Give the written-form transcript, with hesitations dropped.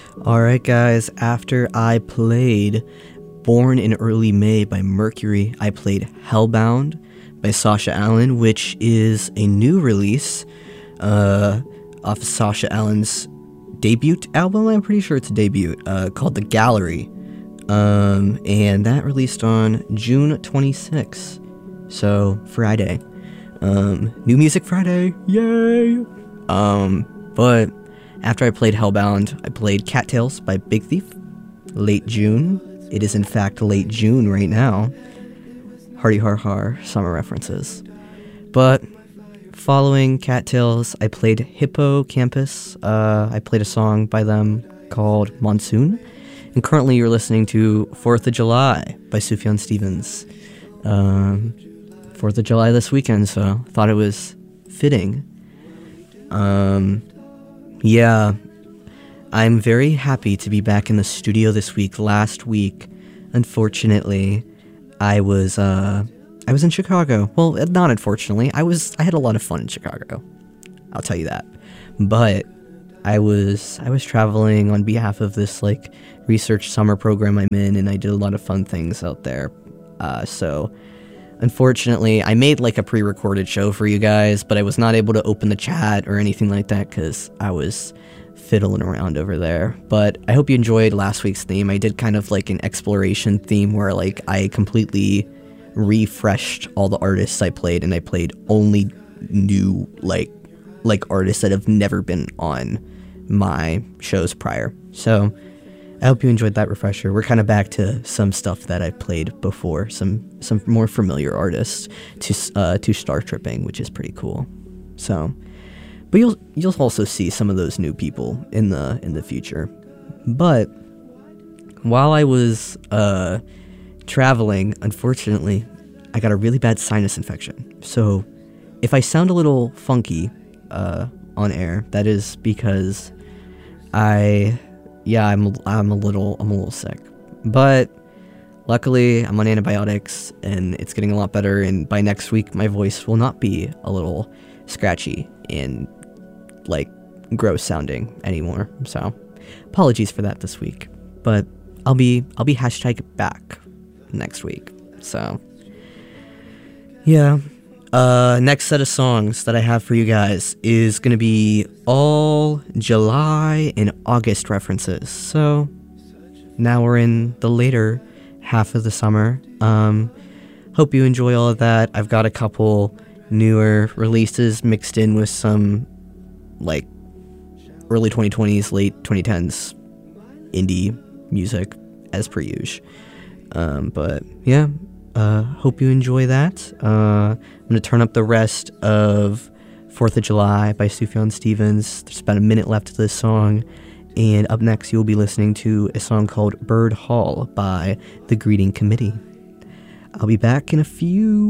Alright guys, after I played Born in Early May by Mercury, I played Hellbound by Sasha Allen, which is a new release off of Sasha Allen's debut album. I'm pretty sure it's a debut, called The Gallery. And that released on June 26th, so Friday. New Music Friday, yay! But after I played Hellbound, I played Cattails by Big Thief, late June. It is in fact late June right now. Hardy har har, summer references. But following Cattails, I played Hippocampus. I played a song by them called Monsoon. And currently you're listening to 4th of July by Sufjan Stevens. 4th of July this weekend, so thought it was fitting. Yeah, I'm very happy to be back in the studio this week. Last week, unfortunately, I was in Chicago. Well, not unfortunately. I had a lot of fun in Chicago. I'll tell you that. But I was traveling on behalf of this research summer program I'm in, and I did a lot of fun things out there. So unfortunately, I made a pre-recorded show for you guys, but I was not able to open the chat or anything like that because I was fiddling around over there. But I hope you enjoyed last week's theme. I did kind of an exploration theme where I completely refreshed all the artists I played, and I played only new artists that have never been on my shows prior. So I hope you enjoyed that refresher. We're kind of back to some stuff that I played before, some more familiar artists to Star Tripping, which is pretty cool. So, but you'll also see some of those new people in the future. But while I was traveling, unfortunately, I got a really bad sinus infection. So if I sound a little funky on air, that is because I'm a little sick, but luckily I'm on antibiotics and it's getting a lot better, and by next week my voice will not be a little scratchy and gross sounding anymore. So apologies for that this week, but I'll be #back next week. So yeah. Next set of songs that I have for you guys is going to be all July and August references. So now we're in the later half of the summer. Hope you enjoy all of that. I've got a couple newer releases mixed in with some early 2020s, late 2010s indie music as per usual. But yeah. Hope you enjoy that. I'm going to turn up the rest of 4th of July by Sufjan Stevens. There's about a minute left of this song. And up next, you'll be listening to a song called Bird Hall by The Greeting Committee. I'll be back in a few.